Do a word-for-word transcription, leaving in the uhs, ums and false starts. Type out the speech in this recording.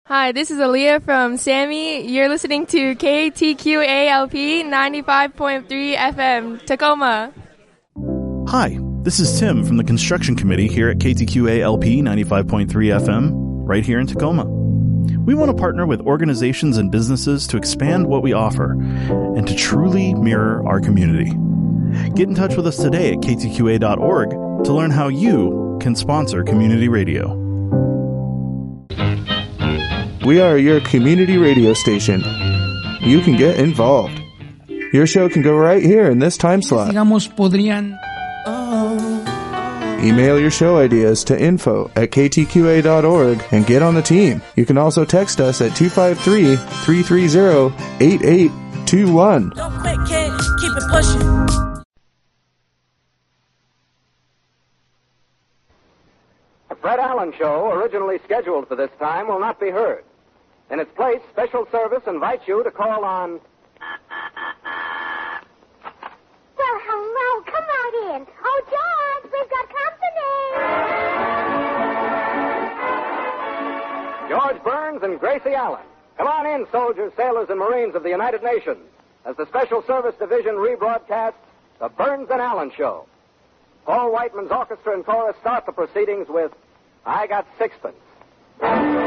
Hi, this is Aaliyah from Sammy. You're listening to K T Q A L P ninety-five point three F M, Tacoma. Hi, this is Tim from the Construction Committee here at K T Q A L P ninety-five point three F M, right here in Tacoma. We want to partner with organizations and businesses to expand what we offer and to truly mirror our community. Get in touch with us today at K T Q A dot org to learn how you can sponsor community radio. We are your community radio station. You can get involved. Your show can go right here in this time slot. Digamos, podrían... Email your show ideas to info at K T Q A dot org and get on the team. You can also text us at two five three, three three zero, eight eight two one. Don't quit, kid. Keep it pushing. The Fred Allen Show, originally scheduled for this time, will not be heard. In its place, Special Service invites you to call on... Well, hello. Come right in. Oh, George, we've got company. George Burns and Gracie Allen. Come on in, soldiers, sailors, and Marines of the United Nations, as the Special Service Division rebroadcasts the Burns and Allen Show. Paul Whiteman's orchestra and chorus start the proceedings with I Got Sixpence.